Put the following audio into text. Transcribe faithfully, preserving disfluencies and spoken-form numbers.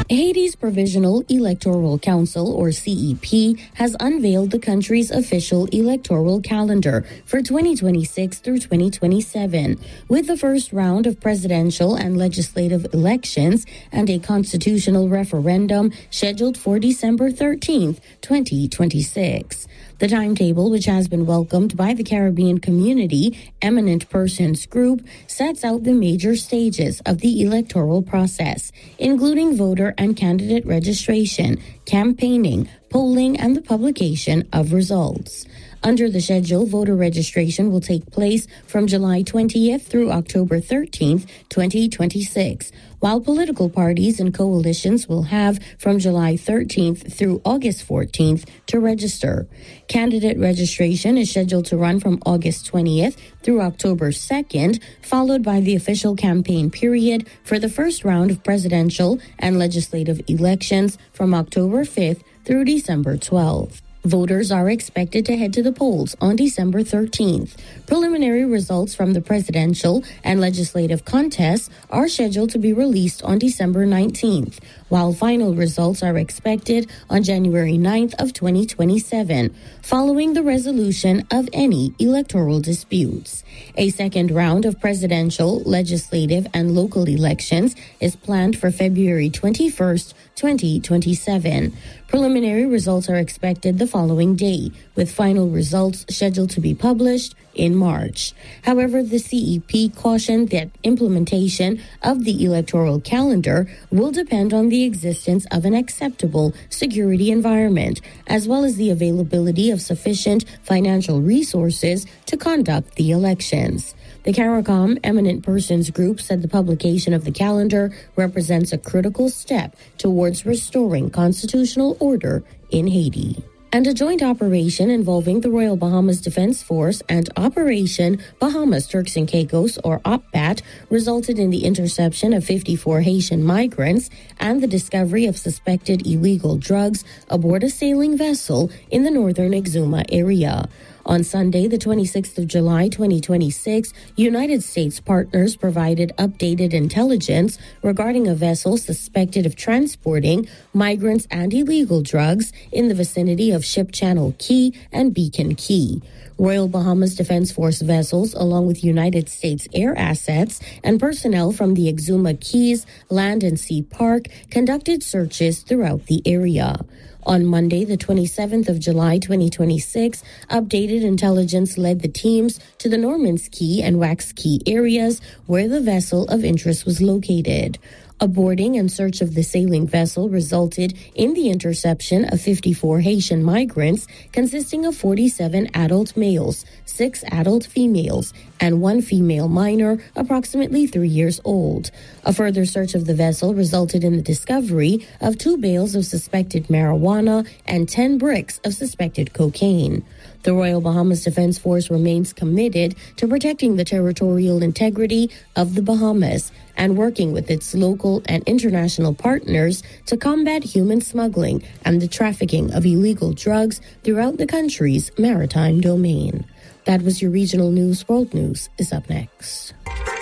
Haiti's Provisional Electoral Council, or C E P, has unveiled the country's official electoral calendar for twenty twenty-six through twenty twenty-seven, with the first round of presidential and legislative elections and a constitutional referendum scheduled for December thirteenth, twenty twenty-six. The timetable, which has been welcomed by the Caribbean Community Eminent Persons Group, sets out the major stages of the electoral process, including voter and candidate registration, campaigning, polling, and the publication of results. Under the schedule, voter registration will take place from July twentieth through October thirteenth, twenty twenty-six, while political parties and coalitions will have from July thirteenth through August fourteenth to register. Candidate registration is scheduled to run from August twentieth through October second, followed by the official campaign period for the first round of presidential and legislative elections from October fifth through December twelfth. Voters are expected to head to the polls on December thirteenth. Preliminary results from the presidential and legislative contests are scheduled to be released on December nineteenth, while final results are expected on January ninth of twenty twenty-seven, following the resolution of any electoral disputes. A second round of presidential, legislative, and local elections is planned for February twenty-first, twenty twenty-seven. Preliminary results are expected the following day, with final results scheduled to be published in March. However, the C E P cautioned that implementation of the electoral calendar will depend on the existence of an acceptable security environment, as well as the availability of sufficient financial resources to conduct the elections. The CARICOM Eminent Persons Group said the publication of the calendar represents a critical step towards restoring constitutional order in Haiti. And a joint operation involving the Royal Bahamas Defense Force and Operation Bahamas Turks and Caicos, or OPBAT, resulted in the interception of fifty-four Haitian migrants and the discovery of suspected illegal drugs aboard a sailing vessel in the northern Exuma area. On Sunday, the twenty-sixth of July, twenty twenty-six, United States partners provided updated intelligence regarding a vessel suspected of transporting migrants and illegal drugs in the vicinity of Ship Channel Key and Beacon Key. Royal Bahamas Defense Force vessels, along with United States air assets and personnel from the Exuma Keys Land and Sea Park, conducted searches throughout the area. On Monday, the twenty-seventh of July, twenty twenty-six, updated intelligence led the teams to the Normans Key and Wax Key areas where the vessel of interest was located. A boarding and search of the sailing vessel resulted in the interception of fifty-four Haitian migrants, consisting of forty-seven adult males, six adult females, and one female minor, approximately three years old. A further search of the vessel resulted in the discovery of two bales of suspected marijuana and ten bricks of suspected cocaine. The Royal Bahamas Defense Force remains committed to protecting the territorial integrity of the Bahamas and working with its local and international partners to combat human smuggling and the trafficking of illegal drugs throughout the country's maritime domain. That was your regional news. World News is up next.